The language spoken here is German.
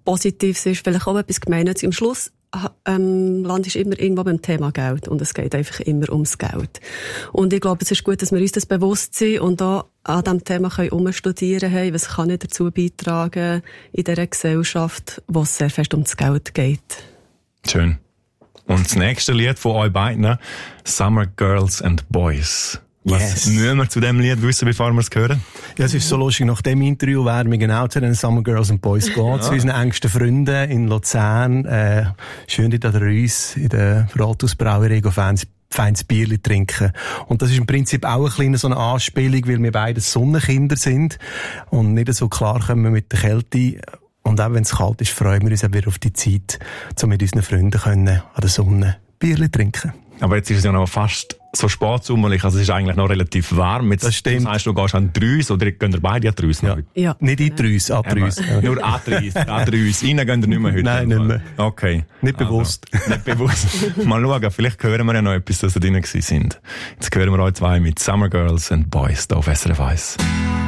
Positives ist, vielleicht auch etwas Gemeinnütziges. Am Schluss landest du immer irgendwo beim Thema Geld und es geht einfach immer ums Geld. Und ich glaube, es ist gut, dass wir uns das bewusst sind und auch an diesem Thema umstudieren können, was kann ich dazu beitragen in dieser Gesellschaft, wo es sehr fest um das Geld geht. Schön. Und das nächste Lied von euch beiden, Summer Girls and Boys. Was müssen wir zu diesem Lied wissen, bevor wir es hören? Ja, es ist so lustig, nach dem Interview werden wir genau zu den Summer Girls and Boys gehen, zu unseren engsten Freunden in Luzern, schön in der Reuss, in der Rathausbrauerei, feines Bierli trinken. Und das ist im Prinzip auch ein kleiner so eine Anspielung, weil wir beide Sonnenkinder sind und nicht so klar kommen mit der Kälte. Und auch wenn es kalt ist, freuen wir uns auch wieder auf die Zeit, um mit unseren Freunden an der Sonne Bierli trinken. Aber jetzt ist es ja noch fast so spätsommerlich, also es ist eigentlich noch relativ warm. Jetzt, das stimmt. Das heisst, du gehst an die Reuss, oder gehen ihr beide an die Reuss? Ja. Nicht in die Reuss, an die Reuss. Nur an die Reuss. Rein gehen ihr nicht mehr heute? Nein, nicht mehr. Okay. Nicht bewusst. Also, nicht bewusst. Mal schauen, vielleicht hören wir ja noch etwas, dass ihr drin gewesen sind. Jetzt hören wir euch zwei mit Summer Girls and Boys, da auf SRF 1.